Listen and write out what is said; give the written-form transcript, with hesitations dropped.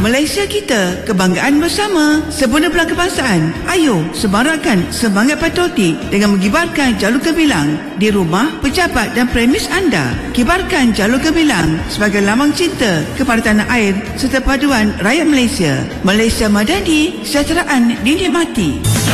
Malaysia kita, kebanggaan bersama. Sempurna Belang Kebangsaan. Ayo semarakkan semangat patriotik dengan mengibarkan jalur gemilang di rumah, pejabat dan premis anda. Kibarkan jalur gemilang sebagai lambang cinta kepada tanah air serta paduan rakyat Malaysia. Malaysia madani, kesejahteraan dinikmati.